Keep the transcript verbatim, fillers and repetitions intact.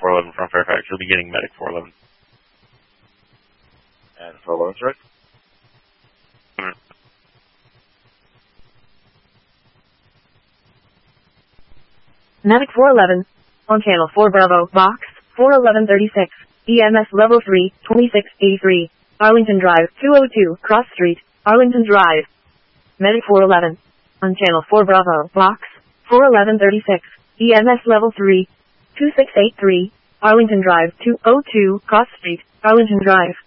four eleven from Fairfax. You'll be getting Medic four eleven. And four eleven's right. Mm. Medic four eleven. On channel four Bravo, box, four eleven thirty-six. E M S level three, twenty-six eighty-three. Arlington Drive, two oh two, Cross Street, Arlington Drive. Medic four eleven. On channel four Bravo, box, four eleven thirty-six. E M S level three, two six eight three. Arlington Drive, two oh two, Cross Street, Arlington Drive.